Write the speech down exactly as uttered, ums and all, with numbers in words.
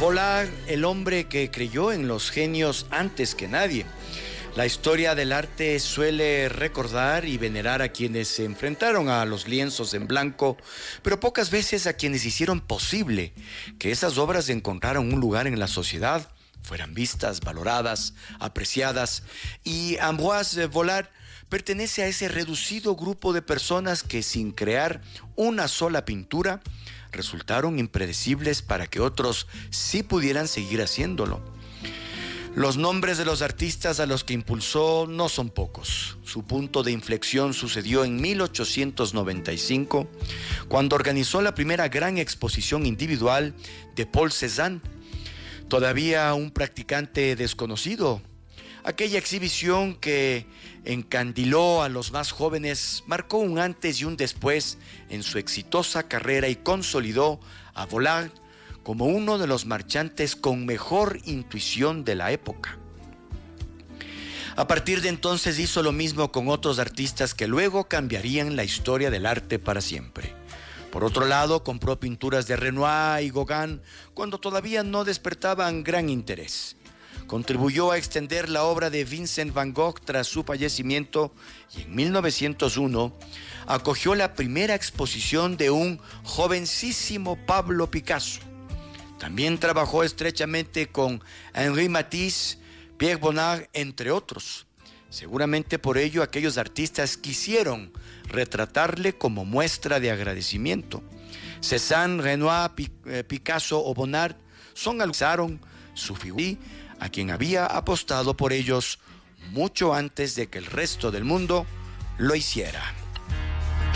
Vollard, el hombre que creyó en los genios antes que nadie. La historia del arte suele recordar y venerar a quienes se enfrentaron a los lienzos en blanco, pero pocas veces a quienes hicieron posible que esas obras encontraran un lugar en la sociedad, fueran vistas, valoradas, apreciadas. Y Ambroise Vollard pertenece a ese reducido grupo de personas que, sin crear una sola pintura, resultaron impredecibles para que otros sí pudieran seguir haciéndolo. Los nombres de los artistas a los que impulsó no son pocos. Su punto de inflexión sucedió en mil ochocientos noventa y cinco, cuando organizó la primera gran exposición individual de Paul Cézanne, todavía un practicante desconocido. Aquella exhibición que encandiló a los más jóvenes marcó un antes y un después en su exitosa carrera y consolidó a Vollard como uno de los marchantes con mejor intuición de la época. A partir de entonces hizo lo mismo con otros artistas que luego cambiarían la historia del arte para siempre. Por otro lado, compró pinturas de Renoir y Gauguin cuando todavía no despertaban gran interés. Contribuyó a extender la obra de Vincent van Gogh tras su fallecimiento y en mil novecientos uno acogió la primera exposición de un jovencísimo Pablo Picasso. También trabajó estrechamente con Henri Matisse, Pierre Bonnard, entre otros. Seguramente por ello aquellos artistas quisieron retratarle como muestra de agradecimiento. Cézanne, Renoir, Picasso o Bonnard son alzaron su figura a quien había apostado por ellos mucho antes de que el resto del mundo lo hiciera.